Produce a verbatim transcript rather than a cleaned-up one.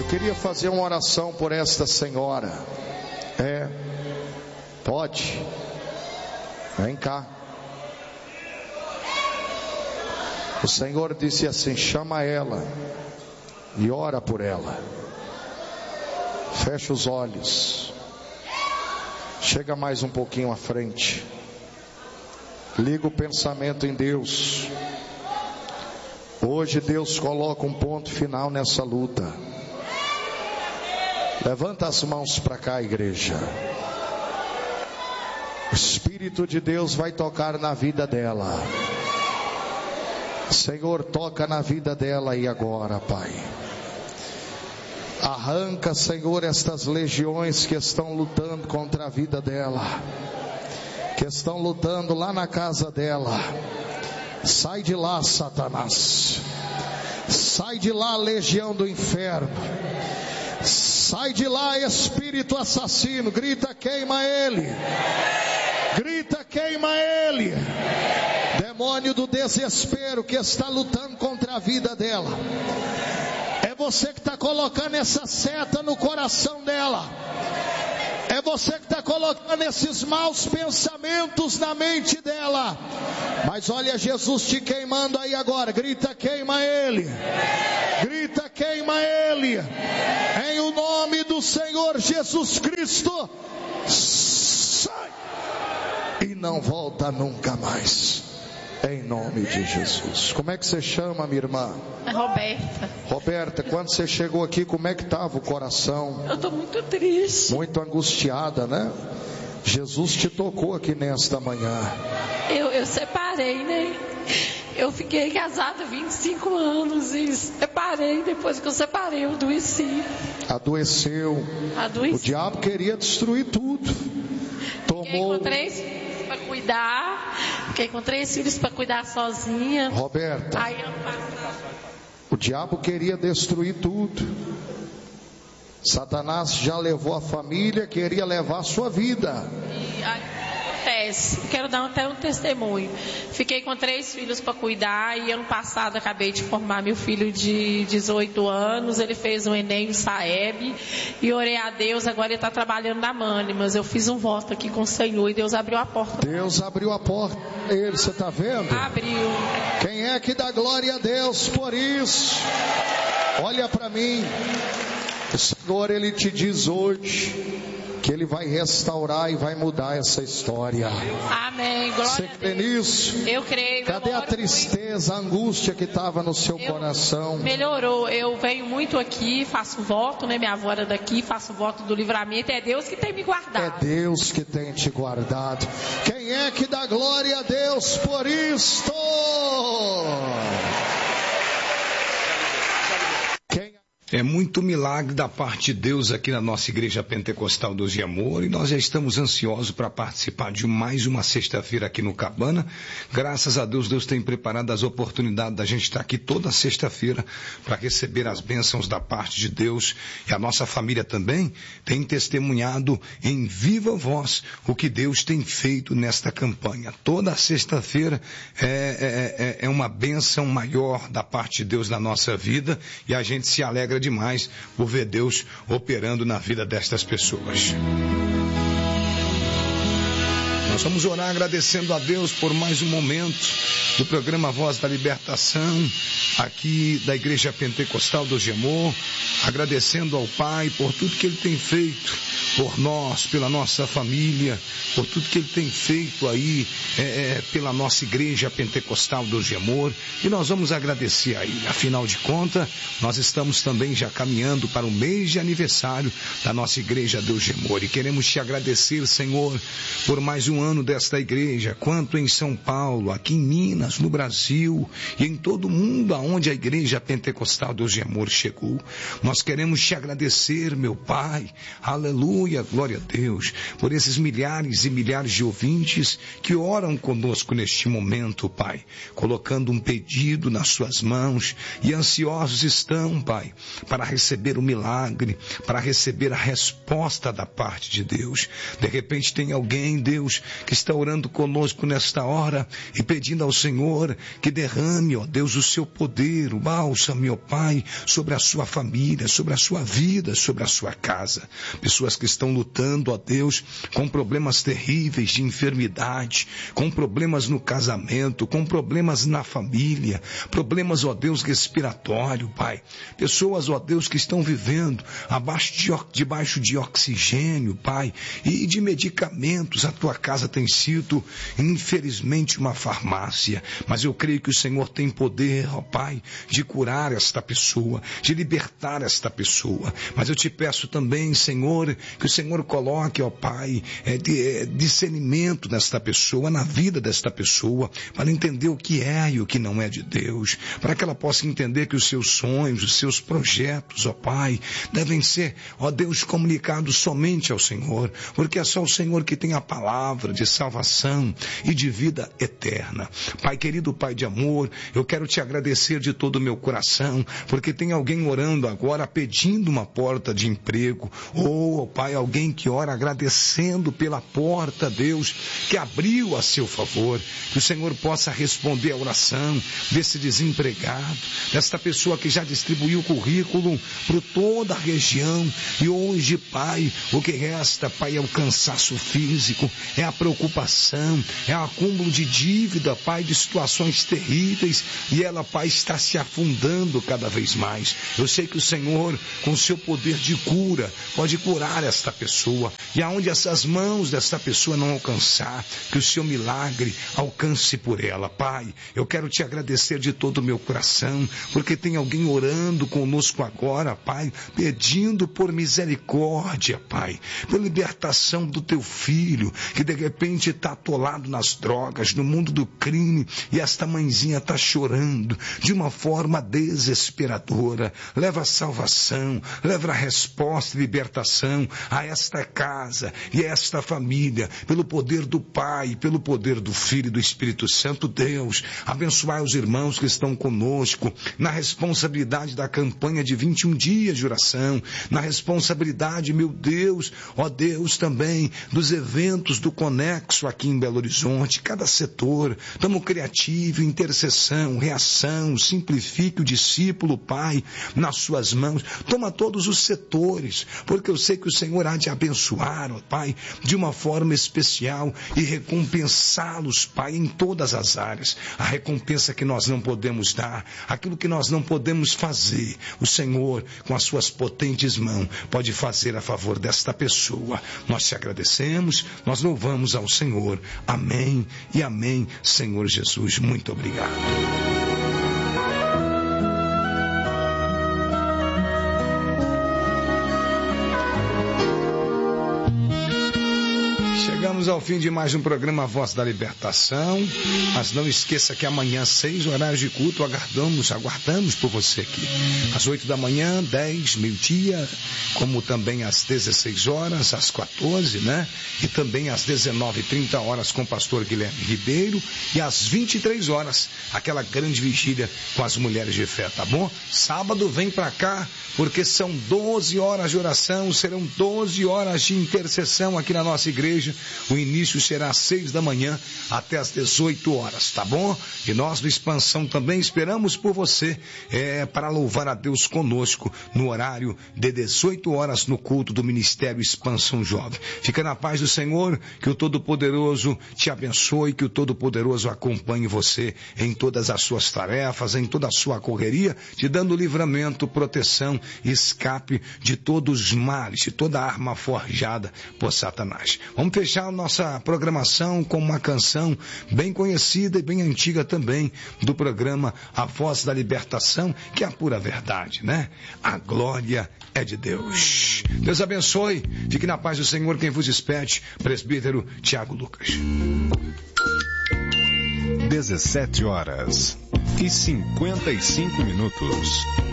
queria fazer uma oração por esta senhora. É, pode. Vem cá. O Senhor disse assim: chama ela e ora por ela. Fecha os olhos. Chega mais um pouquinho à frente. Liga o pensamento em Deus. Hoje Deus coloca um ponto final nessa luta. Levanta as mãos para cá, igreja. O Espírito de Deus vai tocar na vida dela. Senhor, toca na vida dela aí agora, Pai. Arranca, Senhor, estas legiões que estão lutando contra a vida dela, que estão lutando lá na casa dela. Sai de lá, Satanás. Sai de lá, legião do inferno. Sai de lá, espírito assassino. Grita, queima ele. Grita, queima ele. Demônio do desespero que está lutando contra a vida dela. É você que está colocando essa seta no coração dela. É você que está colocando esses maus pensamentos na mente dela. Mas olha Jesus te queimando aí agora. Grita, queima ele. Grita, queima ele. Em o nome do Senhor Jesus Cristo. Sai. E não volta nunca mais. Em nome de Jesus. Como é que você chama, minha irmã? É Roberta. Roberta, quando você chegou aqui, como é que estava o coração? Eu estou muito triste. Muito angustiada, né? Jesus te tocou aqui nesta manhã. Eu, eu separei, né? Eu fiquei casada há vinte e cinco anos e separei. Depois que eu separei, eu adoeci. Adoeceu. Adoeci. O diabo queria destruir tudo. Tomou. Fiquei com três filhos para cuidar. Fiquei com três filhos para cuidar sozinha. Roberta. Aí eu... O diabo queria destruir tudo. Satanás já levou a família, queria levar a sua vida. E aí acontece, quero dar até um testemunho. Fiquei com três filhos para cuidar e ano passado acabei de formar meu filho de dezoito anos. Ele fez o Enem, o Saeb, e orei a Deus. Agora ele está trabalhando na Mani, mas eu fiz um voto aqui com o Senhor e Deus abriu a porta. Deus abriu a porta para ele, você está vendo? Abriu. Quem é que dá glória a Deus por isso? Olha para mim. O Senhor, Ele te diz hoje que Ele vai restaurar e vai mudar essa história. Amém. Glória Você crê nisso? Eu creio. Cadê a tristeza, a angústia que estava no seu eu, coração? Melhorou. Eu venho muito aqui, faço voto, né? Minha avó era daqui, faço voto do livramento. É Deus que tem me guardado. É Deus que tem te guardado. Quem é que dá glória a Deus por isto? É muito milagre da parte de Deus aqui na nossa Igreja Pentecostal Deus de Amor, e nós já estamos ansiosos para participar de mais uma sexta-feira aqui no Cabana. Graças a Deus, Deus tem preparado as oportunidades da gente estar aqui toda sexta-feira para receber as bênçãos da parte de Deus, e a nossa família também tem testemunhado em viva voz o que Deus tem feito nesta campanha. Toda sexta-feira é, é, é uma bênção maior da parte de Deus na nossa vida, e a gente se alegra demais por ver Deus operando na vida destas pessoas. Nós vamos orar agradecendo a Deus por mais um momento do programa Voz da Libertação, aqui da Igreja Pentecostal do Gemor, agradecendo ao Pai por tudo que Ele tem feito por nós, pela nossa família, por tudo que Ele tem feito aí é, é, pela nossa Igreja Pentecostal do Gemor, e nós vamos agradecer a Ele. Afinal de contas, nós estamos também já caminhando para o mês de aniversário da nossa Igreja do Gemor, e queremos te agradecer, Senhor, por mais um ano desta igreja, quanto em São Paulo, aqui em Minas, no Brasil e em todo o mundo aonde a Igreja Pentecostal do Gemor chegou. Nós queremos te agradecer, meu Pai, aleluia, Aleluia, glória a Deus, por esses milhares e milhares de ouvintes que oram conosco neste momento, Pai, colocando um pedido nas suas mãos e ansiosos estão, Pai, para receber o milagre, para receber a resposta da parte de Deus. De repente tem alguém, Deus, que está orando conosco nesta hora e pedindo ao Senhor que derrame, ó Deus, o seu poder, o bálsamo, ó Pai, sobre a sua família, sobre a sua vida, sobre a sua casa. Pessoas que estão lutando, ó Deus, com problemas terríveis de enfermidade, com problemas no casamento, com problemas na família, problemas, ó Deus, respiratório, Pai. Pessoas, ó Deus, que estão vivendo abaixo de, debaixo de oxigênio, Pai, e de medicamentos. A tua casa tem sido, infelizmente, uma farmácia, mas eu creio que o Senhor tem poder, ó Pai, de curar esta pessoa, de libertar esta pessoa. Mas eu te peço também, Senhor, que o Senhor coloque, ó Pai, é, de, é, discernimento nesta pessoa, na vida desta pessoa, para entender o que é e o que não é de Deus, para que ela possa entender que os seus sonhos, os seus projetos, ó Pai, devem ser, ó Deus, comunicados somente ao Senhor, porque é só o Senhor que tem a palavra de salvação e de vida eterna. Pai querido, Pai de amor, eu quero te agradecer de todo o meu coração, porque tem alguém orando agora pedindo uma porta de emprego, ou, oh, Pai, alguém que ora agradecendo pela porta, Deus, que abriu a seu favor, que o Senhor possa responder a oração desse desempregado, desta pessoa que já distribuiu o currículo por toda a região, e hoje, Pai, o que resta, Pai, é o cansaço físico, é a preocupação, é o acúmulo de dívida, Pai, de situações terríveis, e ela, Pai, está se afundando cada vez mais. Eu sei que o Senhor, com o seu poder de cura, pode curar esta pessoa, e aonde essas mãos desta pessoa não alcançar, que o seu milagre alcance por ela. Pai, eu quero te agradecer de todo o meu coração, porque tem alguém orando conosco agora, Pai, pedindo por misericórdia, Pai, por libertação do teu filho, que de repente está atolado nas drogas, no mundo do crime, e esta mãezinha está chorando de uma forma desesperadora. Leva a salvação, leva a resposta e libertação a esta casa e a esta família, pelo poder do Pai, pelo poder do Filho e do Espírito Santo. Deus, abençoai os irmãos que estão conosco na responsabilidade da campanha de vinte e um dias de oração, na responsabilidade, meu Deus, ó Deus, também dos eventos do Conexo aqui em Belo Horizonte, cada setor, tamo criativo, intercessão, reação, simplifique o discípulo, Pai, nas suas mãos, toma todos os setores, porque eu sei que o Senhor há de abençoar, ó Pai, de uma forma especial e recompensá-los, Pai, em todas as áreas, a recompensa que nós não podemos dar, aquilo que nós não podemos fazer, o Senhor, com as suas potentes mãos, pode fazer a favor desta pessoa. Nós te agradecemos, nós louvamos ao Senhor. Amém e amém, Senhor Jesus. Muito obrigado. Chegamos ao fim de mais um programa Voz da Libertação, mas não esqueça que amanhã, seis horários de culto, aguardamos, aguardamos por você aqui. Às oito da manhã, dez, meio-dia, como também às dezesseis horas, às quatorze, né? E também às dezenove e trinta horas com o pastor Guilherme Ribeiro e às vinte e três horas, aquela grande vigília com as mulheres de fé, tá bom? Sábado vem pra cá, porque são doze horas de oração, serão doze horas de intercessão aqui na nossa igreja. O início será às seis da manhã até às dezoito horas, tá bom? E nós do Expansão também esperamos por você é, para louvar a Deus conosco no horário de dezoito horas no culto do Ministério Expansão Jovem. Fica na paz do Senhor, que o Todo-Poderoso te abençoe, que o Todo-Poderoso acompanhe você em todas as suas tarefas, em toda a sua correria, te dando livramento, proteção e escape de todos os males, de toda arma forjada por Satanás. Vamos fechar a nossa programação com uma canção bem conhecida e bem antiga também do programa A Voz da Libertação, que é a pura verdade, né? A glória é de Deus. Deus abençoe. Fique na paz do Senhor. Quem vos despede, presbítero Tiago Lucas. dezessete horas e cinquenta e cinco minutos.